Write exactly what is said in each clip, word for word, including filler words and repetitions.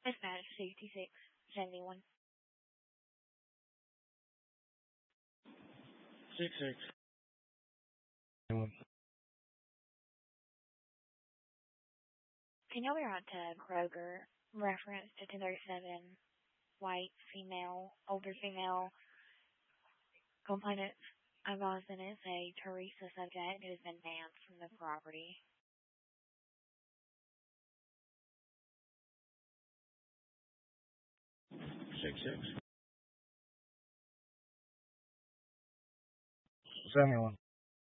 Dispatch sixty-six seventy-one. Six six. Can y'all be right to Kroger? Reference to two thirty-seven. White female, older female complainant. I've also been a Teresa subject who has been banned from the property. Six six. Seventy-one.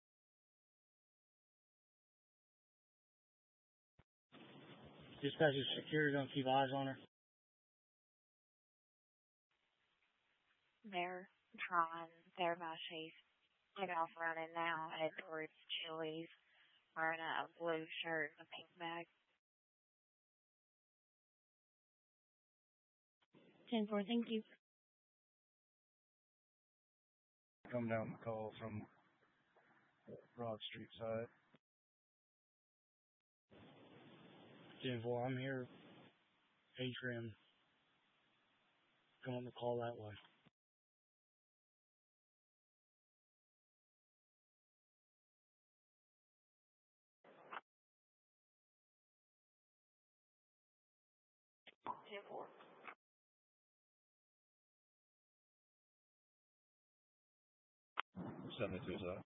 Dispatch is security, don't keep eyes on her. They're trying their best. She's get off running now, head towards Chili's, wearing a blue shirt and a pink bag. ten four, thank you. Come down the call from Broad Street side. ten four, I'm here. Atrium. Come on the call that way. ten four. seventy-two side.